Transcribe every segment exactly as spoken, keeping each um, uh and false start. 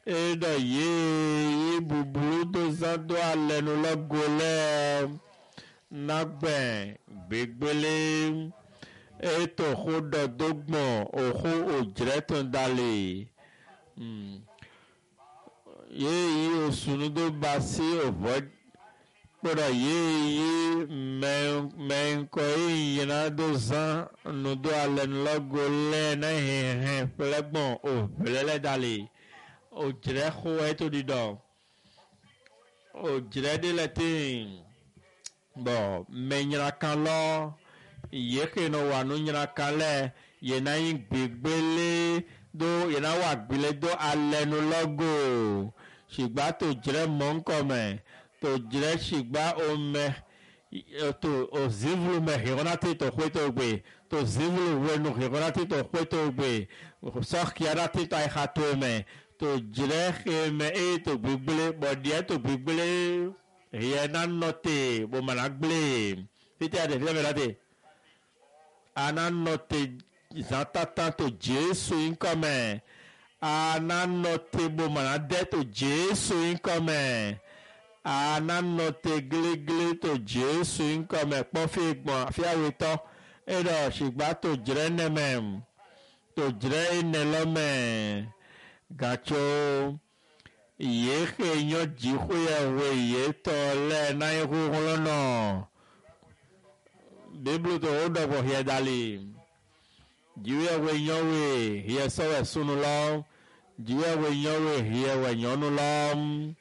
edo ye bubulu do zando alenu logole nagbe gbegbele eto khodo dogmo oho ojreton dale mm. ye yi osunu do basi ovod Pora ye ye men men ko yina do zan no do alen logo le na he he flegbon o flele dale o jre kho eto di do o jre de la tin bo menyra kan lo ye ke no wa no nyra kan le ye na yin gbegbele do ye na wa gbele do alen logo shigba to jre mon come to jire shigba ome to o zivlu me hironati to kweto gbe to zivlu wenu hironati to kweto gbe sok kiarati to hato me to jire me e to bible bodia to bible ye na note bo managle titi ade vile melate ana note zatata to Jesu income ana note bo manade to Jesu income ananote glegele to Jesu nkome kpofi gbon fiaweto edo shigba to jire nemem to jire nelome gacho ye kenyo jihuye we ye to le na ihulono biblu to odo bo he dali jiwe we nyowe he so we sunu lo jiwe we nyowe he we nyonu lo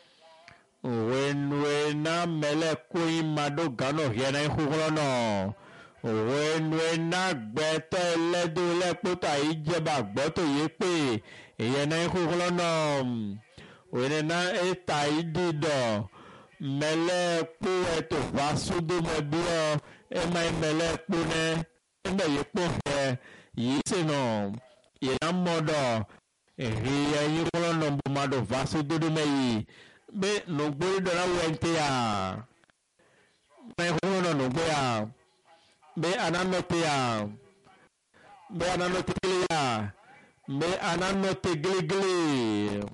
wenwena mele kui mado gano hiena ihurono wenwena gbeto eledo lepota ijeba gboto yepe hiena ihurono wenena eta idido mele pu eto vasudo mebio ema mele pune ema yepo he yiseno yena modo hiya ihurono bumado vasudo meyi be no gbori dora wente ya me hono no gbe ya be ananote ya be ananote ya be ananote glegele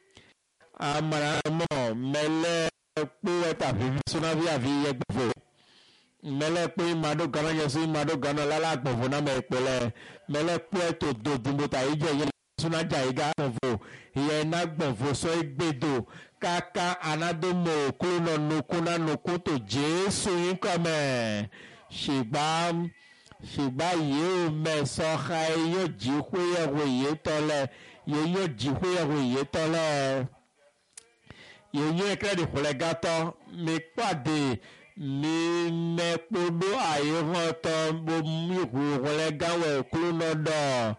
amara mo mele po eta vivi suna via vi egbofo mele pe mado gana yesu mado gana lala agbofo na me pele mele po eto do dumbota ije ye suna jaiga agbofo iye na gbofo so egbedo kaka anadomo kuno nukuna nukuto Jesu inkome shigba shigba ye me soha yo jihwe we ye tole ye yo jihwe we ye tole ye yo kredi khole gato me pade mi me podo aye hoto bo mi khole gawe kuno do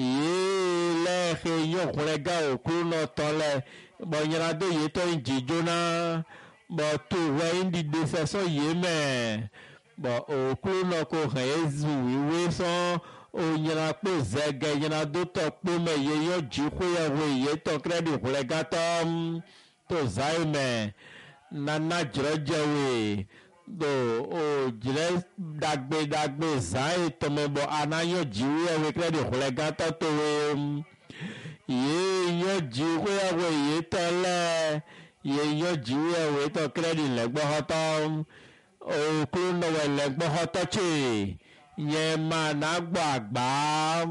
ye le he yo khole gawe kuno tole bonyara do ye to njijona bo to we indi de so ye me bo o kuno ko hezu we so o nyara po zege nyara do to po me ye yo jiko ya we ye to credit hole gatom to zaime nana jrejewe do o jre dagbe dagbe zai to me bo anayo jiwe we credit hole gato to we ye yo jiwe we ye tele ye yo jiwe we to credit legbo hotom o kuno we legbo hotochi ye ma na gbagba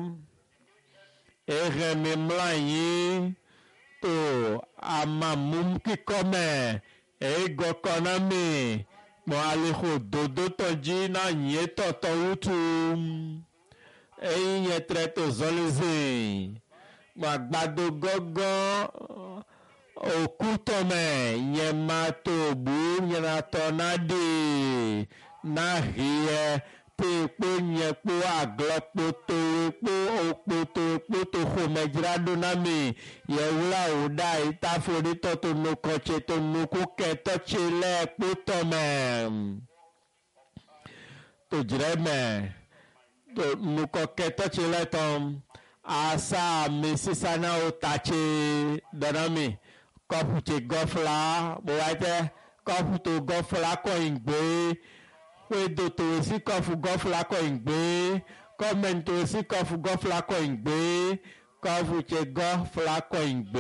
ere mi mlayi to amamum kikome ego konami mo aliho dodo toji na ye to to utu eyin ye treto zolizi gbàgbàdo gángan òkútọ̀mẹ̀ yẹn máa tó bú yẹn atọ́ náà dé náà hìẹ́ pé epo yẹn pé àglọ́pọ̀ tó epo òpó tó epo tó kò mẹ́jìlá náà mi yẹn wúlà òdà ìtàfórítọ́ tó nu kọ́ọ̀tsẹ̀ tó nu kó kẹ́tọ́tsẹ̀ lẹ́ẹ̀pọ̀ tọ̀mẹ̀ tó jìrẹ́ mẹ́ tó nu kọ́ kẹ́tọ́tsẹ̀ lẹ́tọ̀m. Asa mi sisa na o tache donami kọfù tí gọfla bó wáyé tẹ kọfù tó gọfla kọ ìgbé wédo tó sí kọfù gọfla kọ ìgbé kọmẹntì tó sí kọfù gọfla kọ ìgbé kọfù tí gọfla kọ ìgbé.